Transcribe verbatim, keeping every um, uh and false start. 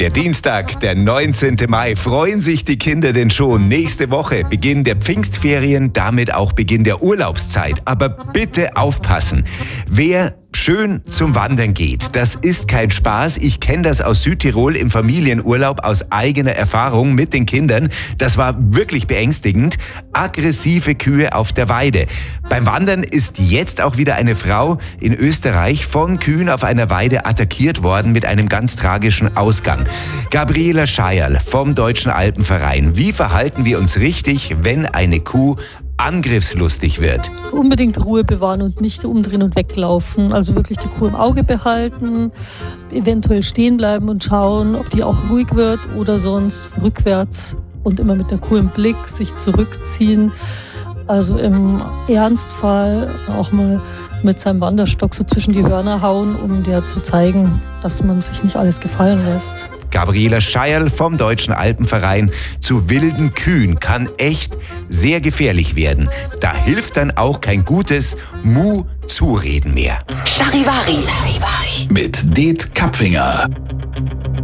Der Dienstag, der neunzehnten Mai, freuen sich die Kinder denn schon. Nächste Woche Beginn der Pfingstferien, damit auch Beginn der Urlaubszeit. Aber bitte aufpassen, wer schön zum Wandern geht, das ist kein Spaß. Ich kenne das aus Südtirol im Familienurlaub aus eigener Erfahrung mit den Kindern. Das war wirklich beängstigend. Aggressive Kühe auf der Weide. Beim Wandern ist jetzt auch wieder eine Frau in Österreich von Kühen auf einer Weide attackiert worden mit einem ganz tragischen Ausgang. Gabriela Scheierl vom Deutschen Alpenverein. Wie verhalten wir uns richtig, wenn eine Kuh angriffslustig wird? Unbedingt Ruhe bewahren und nicht umdrehen und weglaufen. Also wirklich die Kuh im Auge behalten, eventuell stehen bleiben und schauen, ob die auch ruhig wird oder sonst rückwärts und immer mit der Kuh im Blick sich zurückziehen. Also im Ernstfall auch mal mit seinem Wanderstock so zwischen die Hörner hauen, um der zu zeigen, dass man sich nicht alles gefallen lässt. Gabriela Scheierl vom Deutschen Alpenverein. Zu wilden Kühen kann echt sehr gefährlich werden. Da hilft dann auch kein gutes Mu-Zureden mehr. Charivari. Mit Det Kapfinger.